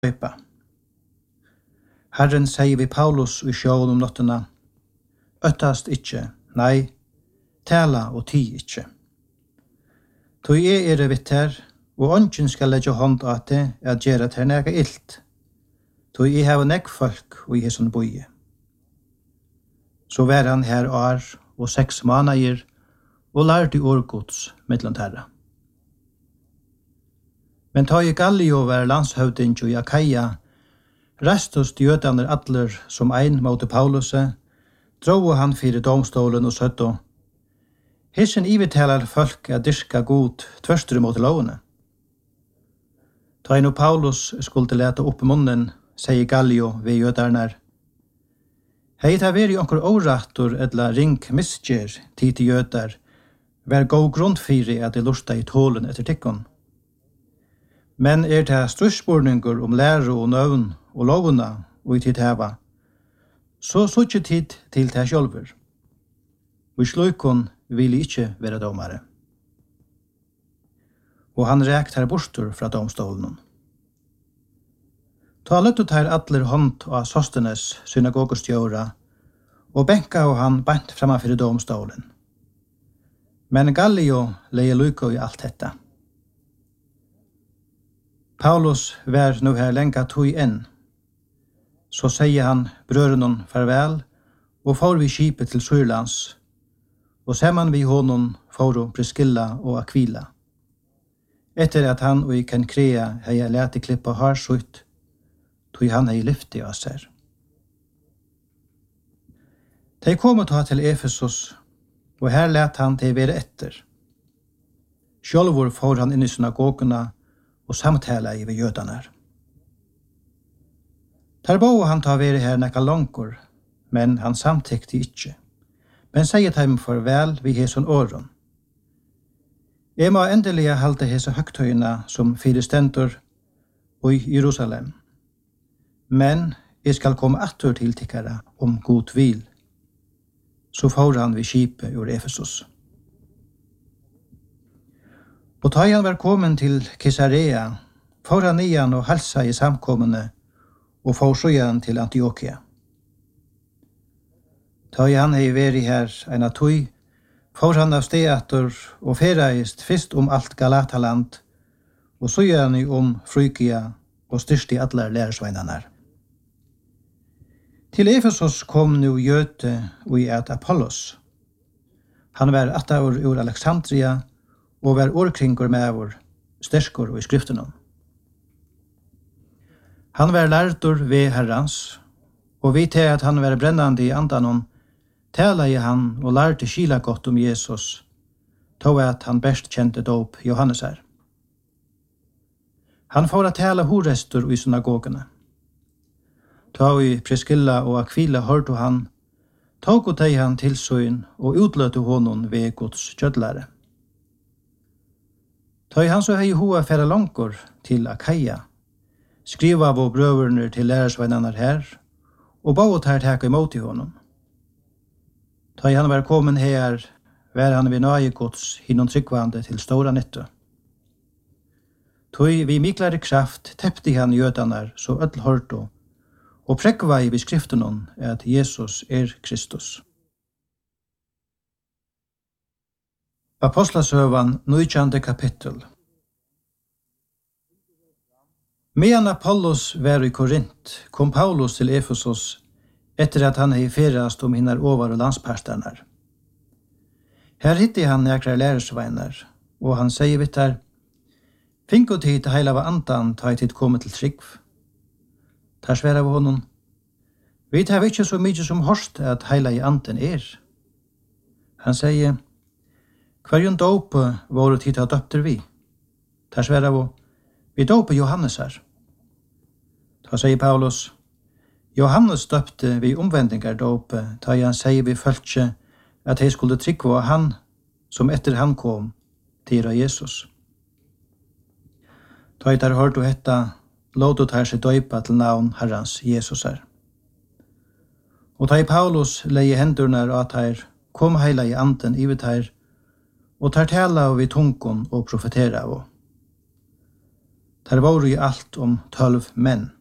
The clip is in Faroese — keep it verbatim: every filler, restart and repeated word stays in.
døypa. Herren sier vi Paulus i sjåen om nottena, øttast ikkje, nei, tala og ti ikkje. Tog jeg er vitt her, og ånden skal legge hånd at det er at gjøre til nega illt. Tog jeg har nekk folk og jeg som boie. Så var han her år og seks måneder, og lærte årgods mittlund herra. Men tog jeg Gallio var landshøvding og Akaia, restos jødaner atler som ein mot Pauluset, drog han fyrir domstolen og søtto. Hissen ivetalar folk at dyrka god tvørstur mot lovene. Ta inn og Paulus skulle leta opp munnen, sier Gallio ved jødarnar. Hei ta veri onkur órattur edla ring misgjer tid til jødar, vær god grunn fyrir at de lusta i tålen etter tikkon. Men er det strusspurningur om lære og nøvn og lovuna og i tid heva, så suttje tid til det sjølver. Og i slukon vil ikkje være domare. Og han rekt her bortur fra domstolen. Ta løttet her atler hånd av Sostenes synagogostjóra, og benka og han bant framafyrir domstolen. Men Gallio leie luko i alt detta. Paulus var nu her lenga tog enn. Så sier han brørenon farvel, og får vi skipet til Syrlands, og saman vi honom får Priscilla og Aquila. Etter at han og i Kenkrea hei lete klippa harsutt, tog han hei lyfti av seg. De kom ta til Efesos, og her let han til være etter. Sjølvor får han inn i synagogene og samtala i ved jødaner. Der bo han ta være her nekka langkur, men han samtykte ikkje. Men sier dem farvel vi heson åren. Jeg må endelig halte hese høgtøyna som fire stendur og i Jerusalem. Men jeg skal komme atter til tikkara om god vil. Så får han vi skipet ur Efesos. Og ta han var kommet til Caesarea, får han nian og halsa i samkommende, og får så igjen til Antiokia. Ta han hei veri her en av tøy, får han av steater og fereist fyrst om alt Galataland, og så igjen om Frygia og styrst i atler lærersveinarnar. Til Efesos kom nu Jøte og i et Apollos. Han var attaur ur Alexandria, og var årkringur med vår sterskor og i skriftenom. Han var lærtur ved herrans, og vi til at han var brennande i andanon, tala i han og lærte skila godt om Jesus, tog at han best kjente dåp Johannes her. Han får at tala horestur i synagogene. Tog i Priscilla og Aquila hørte han, tog og teg han tilsøyn og utløte honom ved Guds kjødlare. Tog han så hei hoa færa langkor til Akaia, skriva av brøverner til lærersveinarnar her, og baut her teka imot i honom. Tog han var kommen her, var han ved nøye gods hinnom tryggvande til stora nytte. Tog vi miklare kraft teppte han jødanar så öll hørto, og prekva i beskriftenon at Jesus er Kristus. Apostlasøvan, nitjande kapittel. Medan Apollos var i Korint, kom Paulus til Efesos etter at han hei ferast om hinnar over- og landsparstarnar. Her hitti han nekrar lærersveinar, og han sier vitt her, «Finko tid til heila av andan ta i tid komme til trygg». Tar sværa av honom, «Vi tar ikkje så mykje som horst at heila i anden er». Han sier, «Hverjon dåpe våre tid av døpter vi?» Tar sværa av, «Vi dåpe Johannes her». Da sier Paulus, «Johannes døpte vi omvendingar dåpe, ta han sier vi følte at hei skulle tryggva av han som etter han kom til av Jesus». Da jeg der hørte hetta, låt her seg døypa til navn Herrans Jesus her. Og da Paulus leie hendurnar at her, kom heila i anden i vidt her, og tar tala av i tungkon og profetera av. Der var i alt om tølv menn.